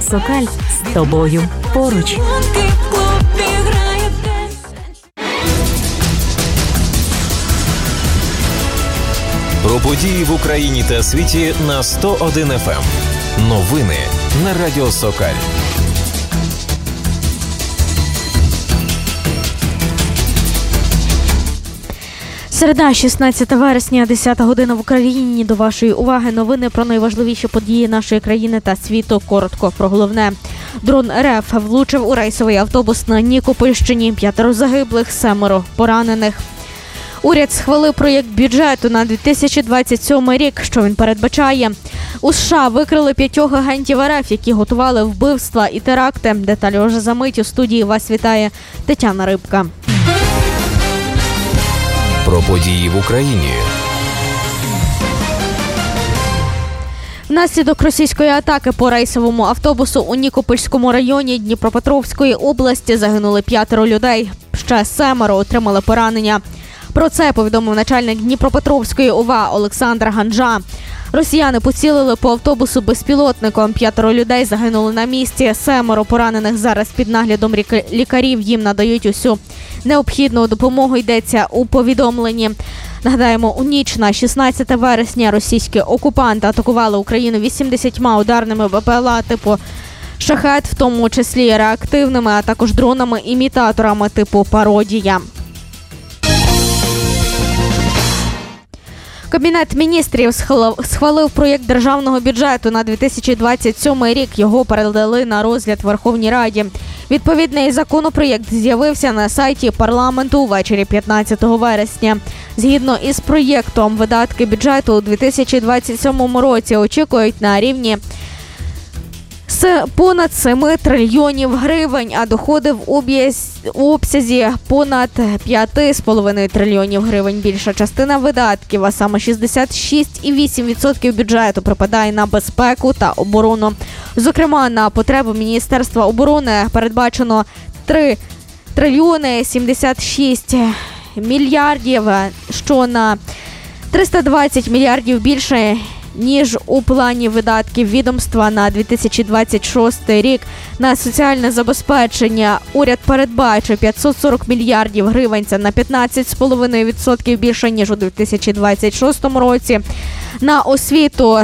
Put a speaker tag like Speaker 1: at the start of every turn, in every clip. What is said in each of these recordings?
Speaker 1: Сокаль з тобою поруч.
Speaker 2: Про події в Україні та світі на 101 FM. Новини на Радіо Сокаль.
Speaker 3: Середа, 16 вересня, 10 година в Україні. До вашої уваги новини про найважливіші події нашої країни та світу. Коротко про головне. Дрон РФ влучив у рейсовий автобус на Нікопольщині. 5 загиблих, 7 поранених. Уряд схвалив проєкт бюджету на 2027 рік. Що він передбачає? У США викрили 5 агентів РФ, які готували вбивства і теракти. Деталі вже за мить. У студії вас вітає Тетяна Рибка.
Speaker 2: Про події в Україні.
Speaker 3: Внаслідок російської атаки по рейсовому автобусу у Нікопольському районі Дніпропетровської області загинули 5 людей. Ще 7 отримали поранення. Про це повідомив начальник Дніпропетровської ОВА Олександр Ганжа. Росіяни поцілили по автобусу безпілотником. 5 людей загинули на місці. 7 поранених зараз під наглядом лікарів. Їм надають усю необхідну допомогу, йдеться у повідомленні. Нагадаємо, у ніч на 16 вересня російські окупанти атакували Україну 80 ударними БПЛА типу «Шахед», в тому числі реактивними, а також дронами-імітаторами типу «Пародія». Кабінет міністрів схвалив проєкт державного бюджету на 2027 рік. Його передали на розгляд Верховній Раді. Відповідний законопроєкт з'явився на сайті парламенту увечері 15 вересня. Згідно із проєктом, видатки бюджету у 2027 році очікують на рівні понад 7 трильйонів гривень, а доходи в обсязі понад 5,5 трильйонів гривень. Більша частина видатків, а саме 66,8% бюджету, припадає на безпеку та оборону. Зокрема, на потреби Міністерства оборони передбачено 3 трильйони 76 мільярдів, що на 320 мільярдів більше, ніж у плані видатків відомства на 2026 рік. На соціальне забезпечення уряд передбачив 540 мільярдів гривень, це на 15,5% більше, ніж у 2026 році. На освіту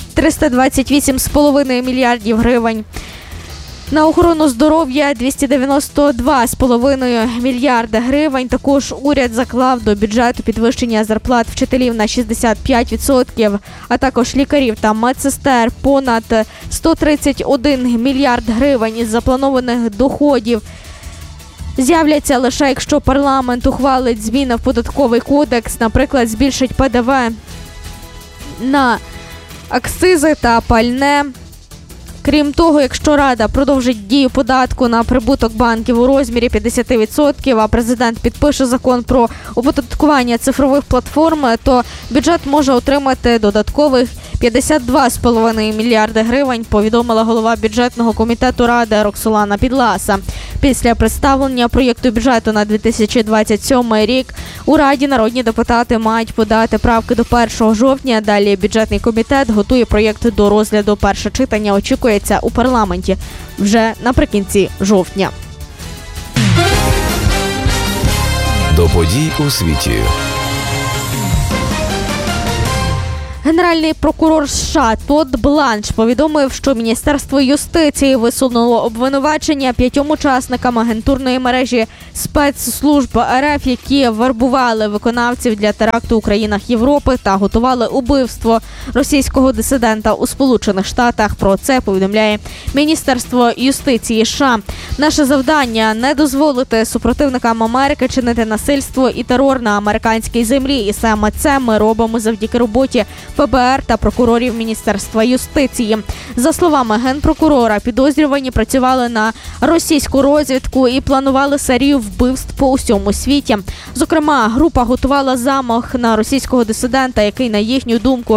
Speaker 3: 328,5 мільярдів гривень. На охорону здоров'я 292,5 мільярда гривень. Також уряд заклав до бюджету підвищення зарплат вчителів на 65%, а також лікарів та медсестер. Понад 131 мільярд гривень із запланованих доходів з'являться лише, якщо парламент ухвалить зміни в податковий кодекс, наприклад, збільшить ПДВ на акцизи та пальне. Крім того, якщо Рада продовжить дію податку на прибуток банків у розмірі 50%, а президент підпише закон про оподаткування цифрових платформ, то бюджет може отримати додаткових 52,5 мільярди гривень, повідомила голова бюджетного комітету Ради Роксолана Підласа. Після представлення проєкту бюджету на 2027 рік у Раді народні депутати мають подати правки до 1 жовтня. Далі бюджетний комітет готує проєкт до розгляду. Перше читання очікується у парламенті вже наприкінці жовтня.
Speaker 2: До подій у світі.
Speaker 3: Генеральний прокурор США Тодд Бланш повідомив, що Міністерство юстиції висунуло обвинувачення 5 учасникам агентурної мережі спецслужб РФ, які вербували виконавців для теракту у країнах Європи та готували убивство російського дисидента у Сполучених Штатах. Про це повідомляє Міністерство юстиції США. Наше завдання – не дозволити супротивникам Америки чинити насильство і терор на американській землі. І саме це ми робимо завдяки роботі ФБР та прокурорів Міністерства юстиції. За словами генпрокурора, підозрювані працювали на російську розвідку і планували серію вбивств по усьому світі. Зокрема, група готувала замах на російського дисидента, який, на їхню думку,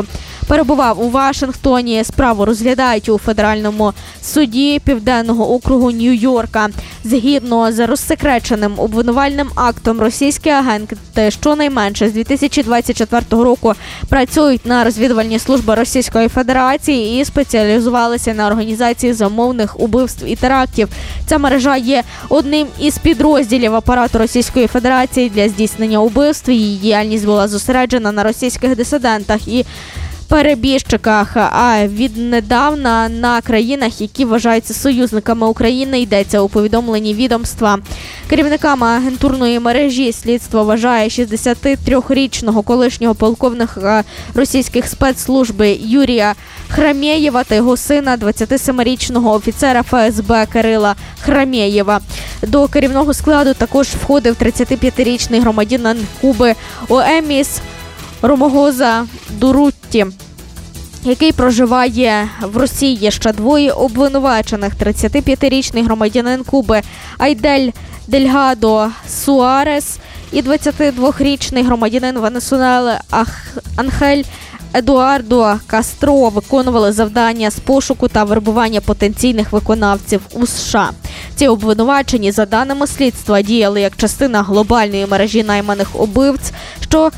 Speaker 3: перебував у Вашингтоні. Справу розглядають у Федеральному суді Південного округу Нью-Йорка. Згідно з розсекреченим обвинувальним актом, російські агенти щонайменше з 2024 року працюють на розвідувальні служби Російської Федерації і спеціалізувалися на організації замовних убивств і терактів. Ця мережа є одним із підрозділів апарату Російської Федерації для здійснення убивств. Її діяльність була зосереджена на російських дисидентах і перебіжчиках, а віднедавна на країнах, які вважаються союзниками України, йдеться у повідомленні відомства. Керівниками агентурної мережі слідство вважає 63-річного колишнього полковника російських спецслужб Юрія Храмєєва та його сина, 27-річного офіцера ФСБ Кирила Храмєєва. До керівного складу також входив 35-річний громадянин Куби Оеміс Ромогоза Дурутті, який проживає в Росії. Ще двоє обвинувачених: 35-річний громадянин Куби Айдель Дельгадо Суарес і 22-річний громадянин Венесуели Анхель Едуардо Кастро виконували завдання з пошуку та вербування потенційних виконавців у США. Ці обвинувачені, за даними слідства, діяли як частина глобальної мережі найманих убивць, що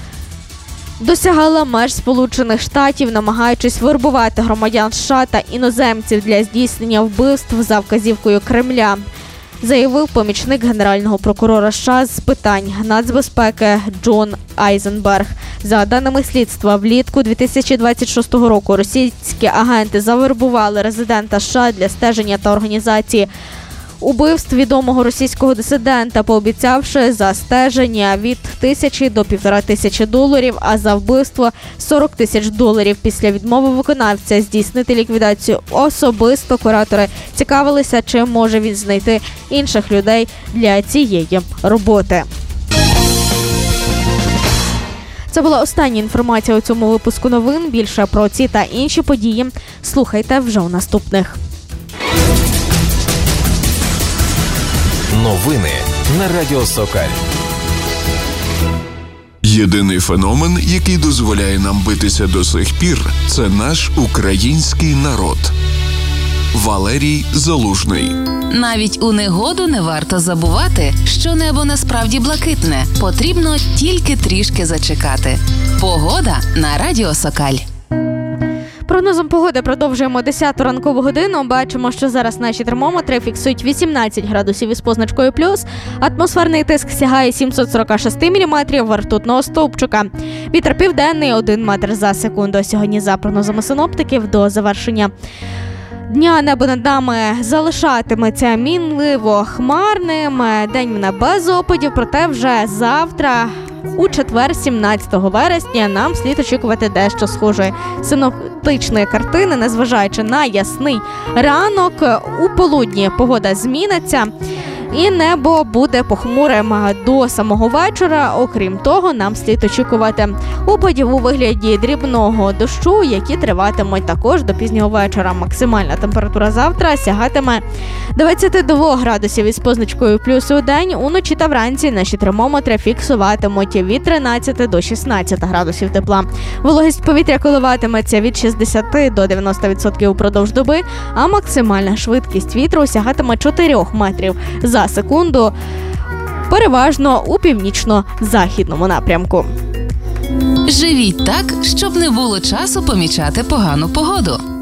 Speaker 3: досягала меж Сполучених Штатів, намагаючись вербувати громадян США та іноземців для здійснення вбивств за вказівкою Кремля, заявив помічник генерального прокурора США з питань нацбезпеки Джон Айзенберг. За даними слідства, влітку 2026 року російські агенти завербували резидента США для стеження та організації убивств відомого російського дисидента, пообіцявши за стеження від $1000 до $1500, а за вбивство $40,000. Після відмови виконавця здійснити ліквідацію особисто куратори цікавилися, чи може він знайти інших людей для цієї роботи. Це була остання інформація у цьому випуску новин. Більше про ці та інші події слухайте вже у наступних.
Speaker 2: Новини на Радіо Сокаль.
Speaker 4: Єдиний феномен, який дозволяє нам битися до сих пір, це наш український народ. Валерій Залужний.
Speaker 5: Навіть у негоду не варто забувати, що небо насправді блакитне. Потрібно тільки трішки зачекати. Погода на Радіо Сокаль.
Speaker 3: Прогнозом погоди продовжуємо 10-ту ранкову годину. Бачимо, що зараз наші термометри фіксують 18 градусів із позначкою плюс. Атмосферний тиск сягає 746 міліметрів ртутного стовпчика. Вітер південний 1 метр за секунду. Сьогодні, за прогнозами синоптиків, до завершення дня небо над нами залишатиметься мінливо хмарним. День не без опадів, проте вже завтра, у четвер, 17 вересня, нам слід очікувати дещо схожої синоптичної картини, незважаючи на ясний ранок. У полудні погода зміниться і небо буде похмурим до самого вечора. Окрім того, нам слід очікувати опадів у вигляді дрібного дощу, які триватимуть також до пізнього вечора. Максимальна температура завтра сягатиме 22 градусів із позначкою плюс у день. Уночі та вранці наші термометри фіксуватимуть від 13 до 16 градусів тепла. Вологість повітря коливатиметься від 60 до 90% упродовж доби, а максимальна швидкість вітру сягатиме 4 метрів за секунду, переважно у північно-західному напрямку.
Speaker 5: Живіть так, щоб не було часу помічати погану погоду.